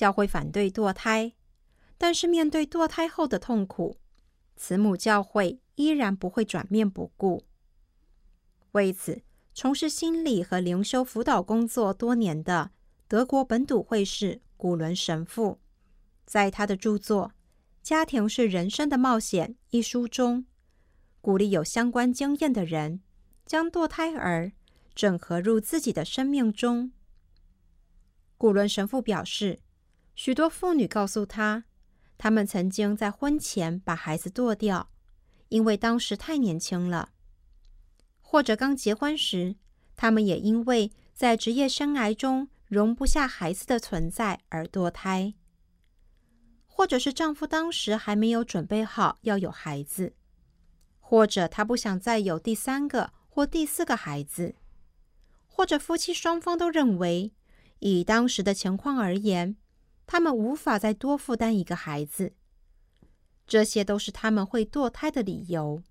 教会反对堕胎，但是面对堕胎后的痛苦，慈母教会依然不会转面不顾。为此，从事心理和灵修辅导工作多年的德国本笃会士古伦神父，在他的著作《家庭是人生的冒险》一书中，鼓励有相关经验的人将堕胎儿整合入自己的生命中。古伦神父表示，许多妇女告诉他，他们曾经在婚前把孩子堕掉，因为当时太年轻了；或者刚结婚时，他们也因为在职业生涯中容不下孩子的存在而堕胎；或者是丈夫当时还没有准备好要有孩子，或者他不想再有第3个或第4个孩子，或者夫妻双方都认为，以当时的情况而言，他们无法再多负担一个孩子。这些都是他们会堕胎的理由。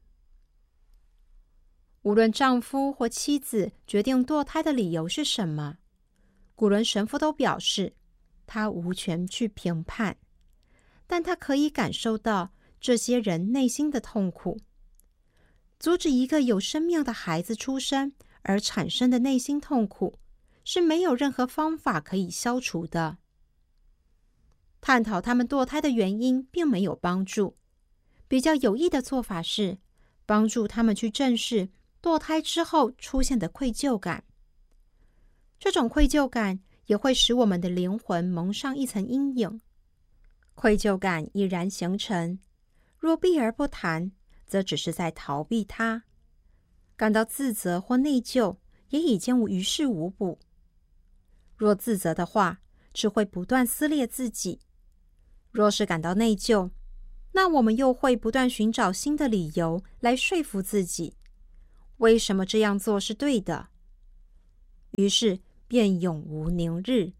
无论丈夫或妻子决定堕胎的理由是什么，古伦神父都表示，他无权去评判，但他可以感受到这些人内心的痛苦。阻止一个有生命的孩子出生而产生的内心痛苦，是没有任何方法可以消除的。探讨他们堕胎的原因并没有帮助，比较有益的做法是帮助他们去正视堕胎之后出现的愧疚感。这种愧疚感也会使我们的灵魂蒙上一层阴影。愧疚感已然形成，若避而不谈，则只是在逃避它。感到自责或内疚，也已经于事无补。若自责的话，只会不断撕裂自己；若是感到内疚，那我们又会不断寻找新的理由来说服自己，为什么这样做是对的，于是便永无宁日。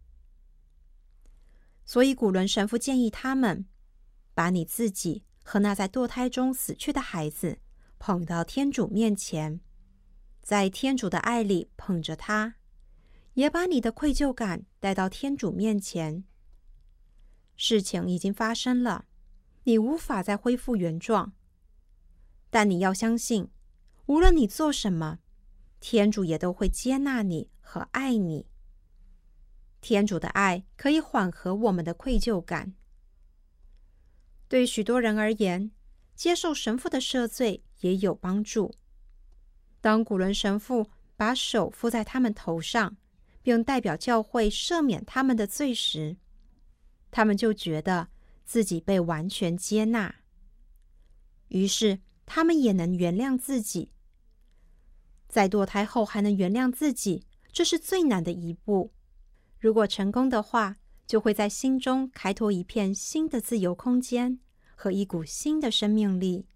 所以古伦神父建议他们，把你自己和那在堕胎中死去的孩子捧到天主面前，在天主的爱里捧着他，也把你的愧疚感带到天主面前。事情已经发生了，你无法再恢复原状，但你要相信，无论你做什么，天主也都会接纳你和爱你。天主的爱可以缓和我们的愧疚感。对许多人而言，接受神父的赦罪也有帮助。当古伦神父把手敷在他们头上，并代表教会赦免他们的罪时，他们就觉得自己被完全接纳，于是他们也能原谅自己。在堕胎后还能原谅自己，这是最难的一步。如果成功的话，就会在心中开拓一片新的自由空间和一股新的生命力。